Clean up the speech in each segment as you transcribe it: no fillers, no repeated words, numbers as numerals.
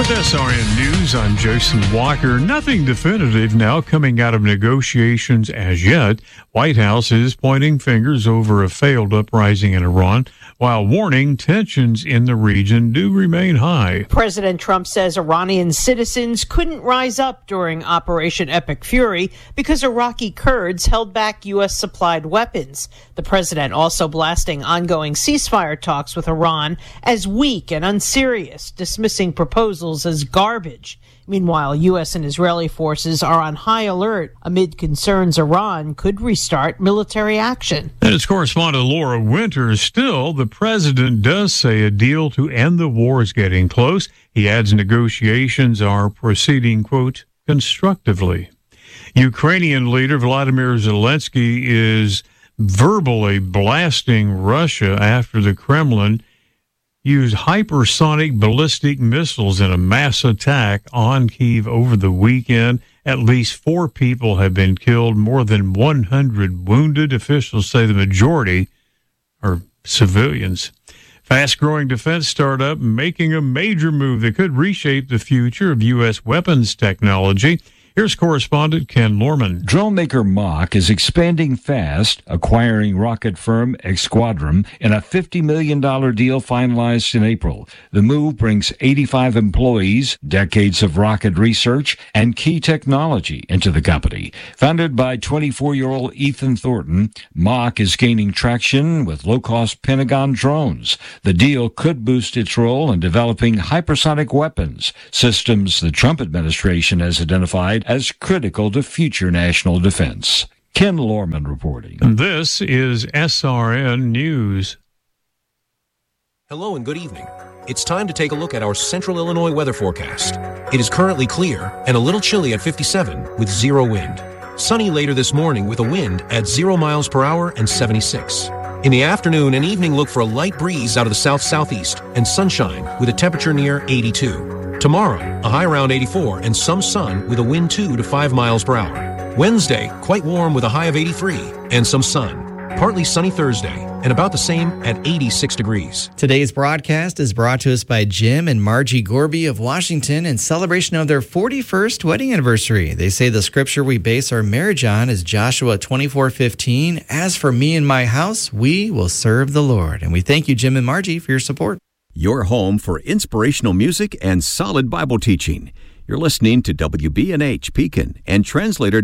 With SRN News, I'm Jason Walker. Nothing definitive now coming out of negotiations as yet. White House is pointing fingers over a failed uprising in Iran, while warning tensions in the region do remain high. President Trump says Iranian citizens couldn't rise up during Operation Epic Fury because Iraqi Kurds held back U.S.-supplied weapons. The president also blasting ongoing ceasefire talks with Iran as weak and unserious, dismissing proposals as garbage. Meanwhile, U.S. and Israeli forces are on high alert amid concerns Iran could restart military action. And as correspondent Laura Winters, still, the president does say a deal to end the war is getting close. He adds negotiations are proceeding, quote, constructively. Ukrainian leader Vladimir Zelensky is verbally blasting Russia after the Kremlin used hypersonic ballistic missiles in a mass attack on Kyiv over the weekend. At least 4 people have been killed, more than 100 wounded. Officials say the majority are civilians. Fast-growing defense startup making a major move that could reshape the future of U.S. weapons technology. Here's correspondent Ken Lorman. Drone maker Mach is expanding fast, acquiring rocket firm Esquadrum in a $50 million deal finalized in April. The move brings 85 employees, decades of rocket research, and key technology into the company. Founded by 24-year-old Ethan Thornton, Mach is gaining traction with low-cost Pentagon drones. The deal could boost its role in developing hypersonic weapons, systems the Trump administration has identified as critical to future national defense. Ken Lorman reporting. This is SRN News. Hello and good evening. It's time to take a look at our Central Illinois weather forecast. It is currently clear and a little chilly at 57 with 0 wind. Sunny later this morning with a wind at 0 miles per hour and 76. In the afternoon and evening, look for a light breeze out of the south-southeast and sunshine with a temperature near 82. Tomorrow, a high around 84 and some sun with a wind 2 to 5 miles per hour. Wednesday, quite warm with a high of 83 and some sun. Partly sunny Thursday and about the same at 86 degrees. Today's broadcast is brought to us by Jim and Margie Gorby of Washington in celebration of their 41st wedding anniversary. They say the scripture we base our marriage on is Joshua 24:15. As for me and my house, we will serve the Lord. And we thank you, Jim and Margie, for your support. Your home for inspirational music and solid Bible teaching. You're listening to WBNH Pekin and translator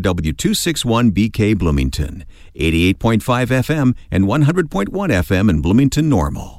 W261BK Bloomington, 88.5 FM and 100.1 FM in Bloomington Normal.